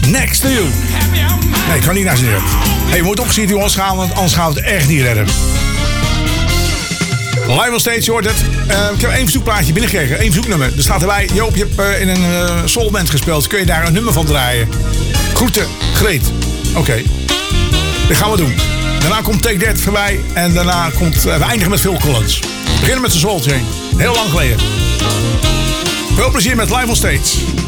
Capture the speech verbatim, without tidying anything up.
Next to You. Nee, ik kan niet naar zingen. Hey, je moet opgezien, jongens, gaan, want anders gaan we het echt niet redden. Live on stage, je hoort het. Uh, ik heb één verzoekplaatje binnengekregen, één verzoeknummer. Er staat erbij, Joop, je hebt uh, in een uh, soulband gespeeld. Kun je daar een nummer van draaien? Groeten, Greet. Oké, okay. Dat gaan we doen. Daarna komt Take That voorbij. En daarna komt, uh, we eindigen met Phil Collins. We beginnen met de Soul Train. Heel lang geleden. Veel plezier met Live on Stage.